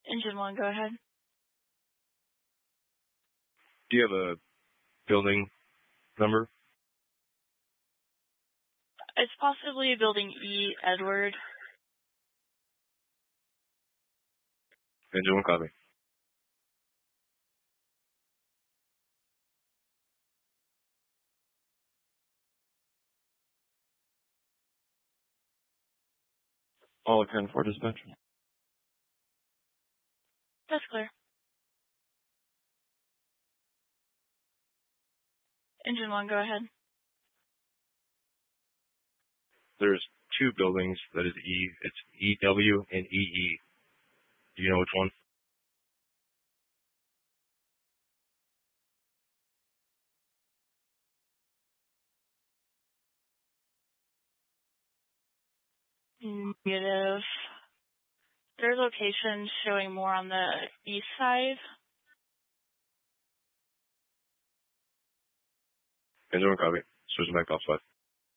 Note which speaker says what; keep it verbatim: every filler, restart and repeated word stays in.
Speaker 1: Engine one, go ahead.
Speaker 2: Do you have a building number?
Speaker 1: It's possibly building E, Edward.
Speaker 2: Engine one, copy. All ten for dispatch.
Speaker 1: That's clear. Engine one, go ahead.
Speaker 2: There's two buildings that is E. It's E W and E E. Do you know which one?
Speaker 1: Negative. Their location showing more on the east side.
Speaker 2: Engine one, copy. Switching back to off side.